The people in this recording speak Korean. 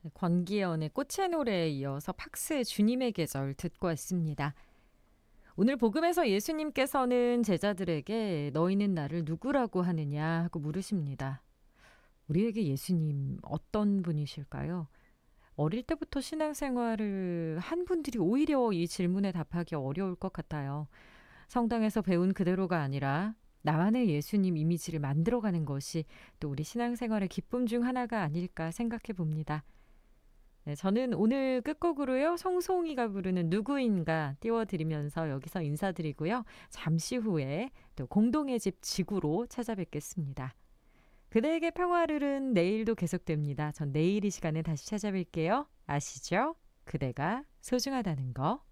네, 권기현의 꽃의 노래에 이어서 팍스의 주님의 계절 듣고 왔습니다. 오늘 복음에서 예수님께서는 제자들에게 너희는 나를 누구라고 하느냐 하고 물으십니다. 우리에게 예수님 어떤 분이실까요? 어릴 때부터 신앙생활을 한 분들이 오히려 이 질문에 답하기 어려울 것 같아요. 성당에서 배운 그대로가 아니라 나만의 예수님 이미지를 만들어가는 것이 또 우리 신앙생활의 기쁨 중 하나가 아닐까 생각해 봅니다. 네, 저는 오늘 끝곡으로요. 송송이가 부르는 누구인가 띄워드리면서 여기서 인사드리고요. 잠시 후에 또 공동의 집 지구로 찾아뵙겠습니다. 그대에게 평화를은 내일도 계속됩니다. 전 내일 이 시간에 다시 찾아뵐게요. 아시죠? 그대가 소중하다는 거.